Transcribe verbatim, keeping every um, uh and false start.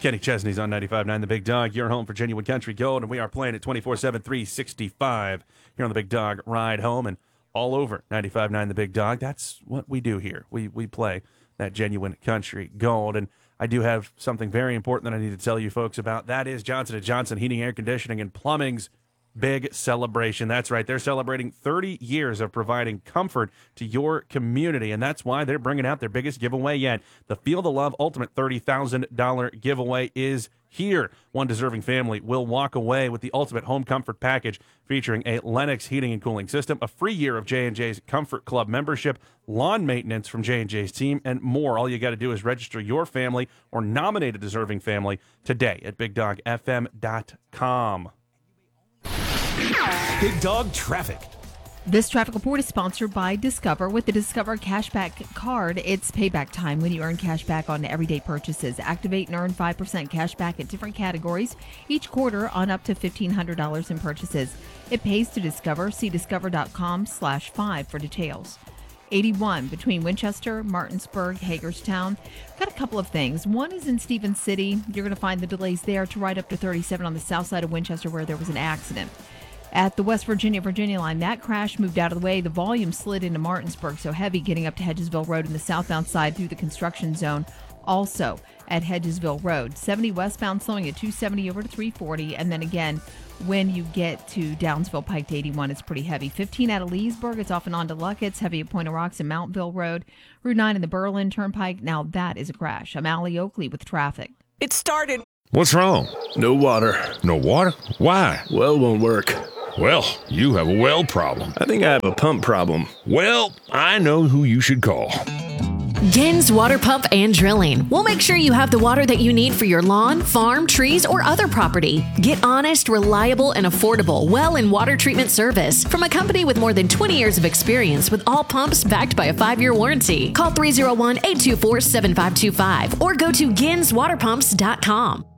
Kenny Chesney's on ninety-five point nine The Big Dog, your home for genuine country gold, and we are playing it twenty-four seven, three sixty-five here on The Big Dog Ride Home and all over ninety-five point nine The Big Dog. That's what we do here. We we play that genuine country gold, and I do have something very important that I need to tell you folks about. That is Johnson and Johnson Heating, Air Conditioning, and Plumbing's big celebration. That's right. They're celebrating thirty years of providing comfort to your community, and that's why they're bringing out their biggest giveaway yet. The Feel the Love Ultimate thirty thousand dollars giveaway is here. One deserving family will walk away with the Ultimate Home Comfort Package featuring a Lennox heating and cooling system, a free year of J and J's Comfort Club membership, lawn maintenance from J and J's team, and more. All you got to do is register your family or nominate a deserving family today at big dog f m dot com. Big Dog Traffic. This traffic report is sponsored by Discover. With the Discover Cashback card, it's payback time when you earn cash back on everyday purchases. Activate and earn five percent cash back at different categories each quarter on up to fifteen hundred dollars in purchases. It pays to Discover. See discover.com slash five for details. eighty-one between Winchester, Martinsburg, Hagerstown. Got a couple of things. One is in Stevens City. You're going to find the delays there to right up to thirty-seven on the south side of Winchester where there was an accident. At the West Virginia-Virginia line, that crash moved out of the way. The volume slid into Martinsburg, so heavy getting up to Hedgesville Road in the southbound side through the construction zone. Also at Hedgesville Road. seventy westbound slowing at two seventy over to three forty. And then again, when you get to Downsville Pike to eighty-one, it's pretty heavy. fifteen out of Leesburg, it's off and on to Luckett's. Heavy at Point of Rocks and Mountville Road. Route nine in the Berlin Turnpike. Now that is a crash. I'm Allie Oakley with traffic. It started. What's wrong? No water. No water? Why? Well won't work. Well, you have a well problem. I think I have a pump problem. Well, I know who you should call. Gins Water Pump and Drilling. We'll make sure you have the water that you need for your lawn, farm, trees, or other property. Get honest, reliable, and affordable well and water treatment service from a company with more than twenty years of experience with all pumps backed by a five-year warranty. Call three oh one, eight two four, seven five two five or go to gins water pumps dot com.